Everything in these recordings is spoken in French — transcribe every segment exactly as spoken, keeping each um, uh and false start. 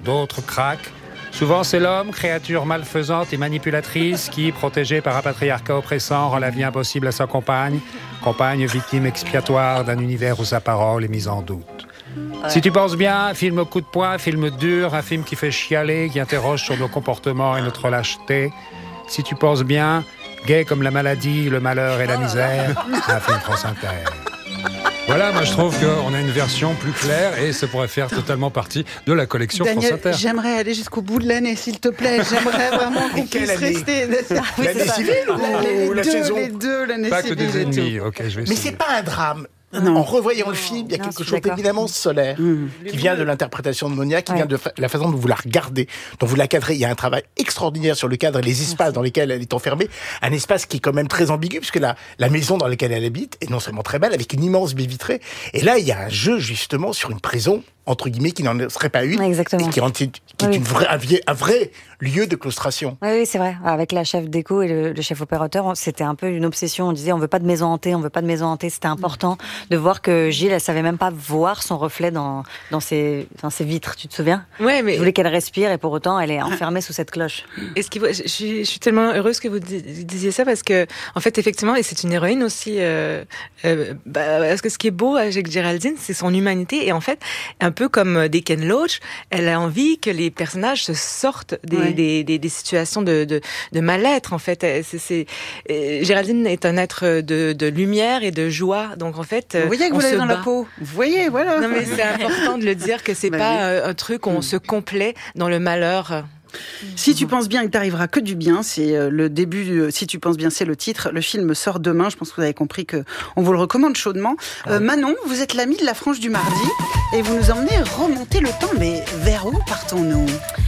d'autres craquent. Souvent, c'est l'homme, créature malfaisante et manipulatrice qui, protégé par un patriarcat oppressant, rend la vie impossible à sa compagne. Compagne victime expiatoire d'un univers où sa parole est mise en doute. Ouais. Si tu penses bien, film coup de poing, film dur, un film qui fait chialer, qui interroge sur nos comportements et notre lâcheté. Si tu penses bien, Gay comme la maladie, le malheur et la misère, un film France Inter. Voilà, moi je trouve qu'on a une version plus claire et ça pourrait faire totalement partie de la collection Daniel, France Inter. J'aimerais aller jusqu'au bout de l'année, s'il te plaît. J'aimerais vraiment qu'on puisse rester. Oui, l'année civile ou la, la deux, saison Les deux, l'année Pas civile. Pas que des ennemis, ok, je vais essayer. Mais c'est pas un drame. Non. En revoyant le film, il y a quelque non, chose d'évidemment solaire mmh. qui vient de l'interprétation de Monia, qui ouais. vient de fa- la façon dont vous la regardez, dont vous la cadrez. Il y a un travail extraordinaire sur le cadre et les espaces Merci. Dans lesquels elle est enfermée. Un espace qui est quand même très ambigu, puisque la, la maison dans laquelle elle habite est non seulement très belle, avec une immense baie vitrée. Et là, il y a un jeu justement sur une prison, entre guillemets, qui n'en serait pas une, Exactement. et qui, en, qui est oui. une vraie, un, vrai, un vrai lieu de claustration. Oui, oui, c'est vrai. Avec la chef déco et le, le chef opérateur, c'était un peu une obsession. On disait, on veut pas de maison hantée, on veut pas de maison hantée. C'était important mmh. de voir que Gilles, elle savait même pas voir son reflet dans, dans ses, dans ses vitres. Tu te souviens ? Ouais, mais... Je voulais qu'elle respire et pour autant, elle est enfermée sous cette cloche. Et ce qui, je, suis, je suis tellement heureuse que vous disiez ça parce que, en fait, effectivement, et c'est une héroïne aussi, euh, euh, bah, parce que ce qui est beau avec Géraldine, c'est son humanité. Et en fait, un peu comme des Ken Loach, elle a envie que les personnages se sortent des, ouais. des, des, des situations de, de, de mal-être, en fait. C'est, c'est, euh, Géraldine est un être de, de lumière et de joie. Donc, en fait, vous voyez que on vous l'avez se dans bat. la peau. Vous voyez, voilà. Non, mais c'est important de le dire que c'est bah, pas oui. un truc où on se complaît dans le malheur. Si tu penses bien, il t'arrivera que du bien. C'est le début. Si tu penses bien, c'est le titre. Le film sort demain. Je pense que vous avez compris que on vous le recommande chaudement. Euh, Manon, vous êtes l'amie de la frange du mardi et vous nous emmenez remonter le temps. Mais vers où partons-nous ?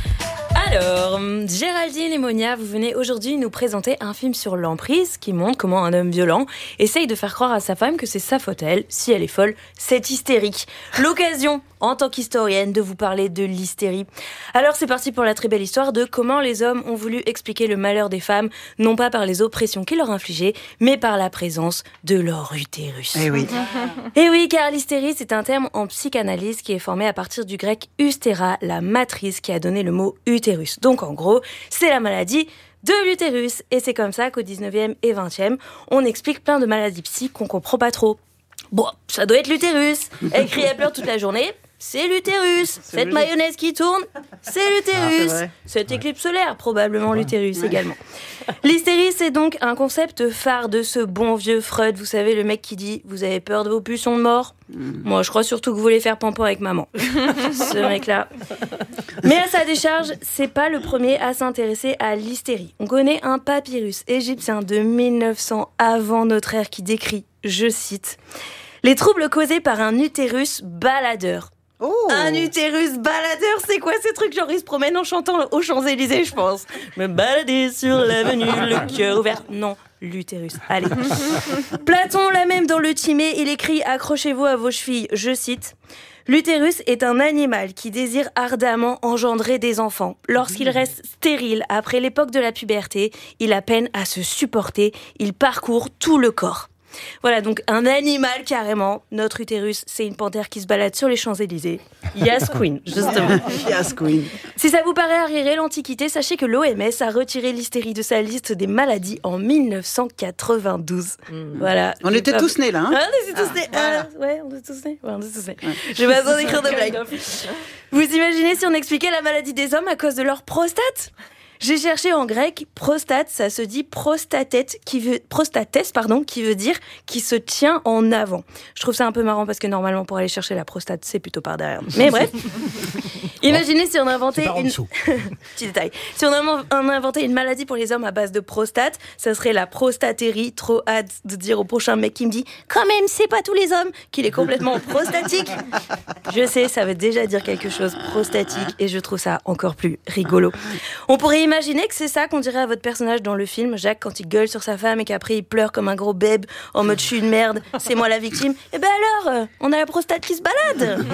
Alors, Géraldine et Monia, vous venez aujourd'hui nous présenter un film sur l'emprise qui montre comment un homme violent essaye de faire croire à sa femme que c'est sa faute à elle. Si elle est folle, c'est hystérique. L'occasion, en tant qu'historienne, de vous parler de l'hystérie. Alors c'est parti pour la très belle histoire de comment les hommes ont voulu expliquer le malheur des femmes, non pas par les oppressions qu'ils leur infligeaient, mais par la présence de leur utérus. Eh oui. Eh oui, car l'hystérie, c'est un terme en psychanalyse qui est formé à partir du grec ustera, la matrice qui a donné le mot utérus. Donc en gros, c'est la maladie de l'utérus. Et c'est comme ça qu'au dix-neuvième et vingtième, on explique plein de maladies psy qu'on comprend pas trop. Bon, ça doit être l'utérus. Elle crie, elle pleure toute la journée. C'est l'utérus. C'est Cette logique. Mayonnaise qui tourne, c'est l'utérus. Ah, c'est Cette ouais. éclipse solaire, probablement ouais. l'utérus ouais. également. L'hystérie, c'est donc un concept phare de ce bon vieux Freud. Vous savez, le mec qui dit « Vous avez peur de vos pulsions de mort ?» mmh. Moi, je crois surtout que vous voulez faire pampan avec maman. Ce mec-là. Mais à sa décharge, c'est pas le premier à s'intéresser à l'hystérie. On connaît un papyrus égyptien de mille neuf cents avant notre ère qui décrit, je cite, « Les troubles causés par un utérus baladeur ». Oh. Un utérus baladeur, c'est quoi ces trucs? Genre il se promène en chantant aux Champs-Élysées, je pense. Me balader sur l'avenue, le cœur ouvert. Non, l'utérus. Allez. Platon l'a même dans le Timée, il écrit « Accrochez-vous à vos chevilles », je cite. L'utérus est un animal qui désire ardemment engendrer des enfants. Lorsqu'il reste stérile après l'époque de la puberté, il a peine à se supporter, il parcourt tout le corps. Voilà, donc un animal carrément. Notre utérus, c'est une panthère qui se balade sur les Champs-Élysées. Yas Queen, justement. Yas Queen. Si ça vous paraît arriéré l'Antiquité, sachez que l'O M S a retiré l'hystérie de sa liste des maladies en dix-neuf cent quatre-vingt-douze. Mmh. Voilà. On était pas... tous nés là, hein ah, on était tous ah, nés. Ah, ouais, on était tous nés. Ouais, on était tous nés. Ouais. Je vais pas besoin d'écrire de blagues. Vous imaginez si on expliquait la maladie des hommes à cause de leur prostate ? J'ai cherché en grec, prostate, ça se dit prostatète, qui veut, prostatès, pardon, qui veut dire qui se tient en avant. Je trouve ça un peu marrant parce que normalement, pour aller chercher la prostate, c'est plutôt par derrière. Mais bref. Imaginez si on inventait une... Petit détail. Si on inventait une maladie pour les hommes à base de prostate, ça serait la prostatérie. Trop hâte de dire au prochain mec qui me dit « Quand même, c'est pas tous les hommes qu'il est complètement prostatique !» Je sais, ça veut déjà dire quelque chose, prostatique, et je trouve ça encore plus rigolo. On pourrait imaginer que c'est ça qu'on dirait à votre personnage dans le film, Jacques, quand il gueule sur sa femme et qu'après il pleure comme un gros bèbe en mode « Je suis une merde, c'est moi la victime !» Et ben alors, on a la prostate qui se balade.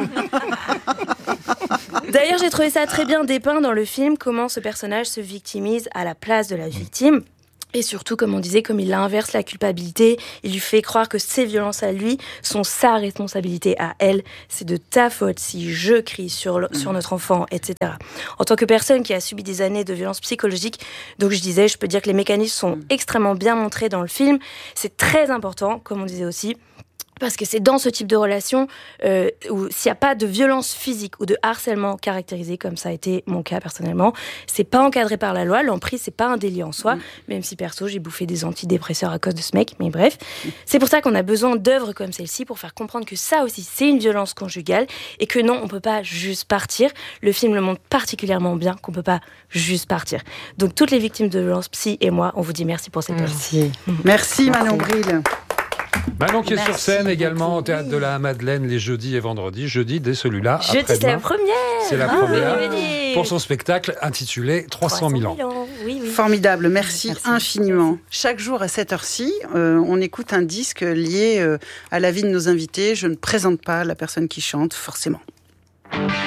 D'ailleurs, j'ai trouvé ça très bien dépeint dans le film, comment ce personnage se victimise à la place de la victime. Et surtout, comme on disait, comme il inverse la culpabilité, il lui fait croire que ses violences à lui sont sa responsabilité à elle. C'est de ta faute si je crie sur, le, sur notre enfant, et cetera. En tant que personne qui a subi des années de violences psychologiques, donc je disais, je peux dire que les mécanismes sont extrêmement bien montrés dans le film. C'est très important, comme on disait aussi, parce que c'est dans ce type de relation euh, où s'il n'y a pas de violence physique ou de harcèlement caractérisé, comme ça a été mon cas personnellement, c'est pas encadré par la loi. L'emprise, c'est pas un délit en soi, mmh. même si perso, j'ai bouffé des antidépresseurs à cause de ce mec, mais bref. Mmh. C'est pour ça qu'on a besoin d'œuvres comme celle-ci pour faire comprendre que ça aussi, c'est une violence conjugale et que non, on peut pas juste partir. Le film le montre particulièrement bien qu'on peut pas juste partir. Donc, toutes les victimes de violences psy et moi, on vous dit merci pour cette œuvre. Merci. Merci Manon Bril. Manon qui est Merci sur scène beaucoup. également au Théâtre de la Madeleine les jeudis et vendredis. Jeudi, dès celui-là. Jeudi, c'est la première. C'est la ah, première. Oui, oui. Pour son spectacle intitulé trois cent mille ans. Oui, oui. Formidable, merci, merci infiniment. merci. Chaque jour à cette heure-ci, euh, on écoute un disque lié euh, à la vie de nos invités. Je ne présente pas la personne qui chante, forcément.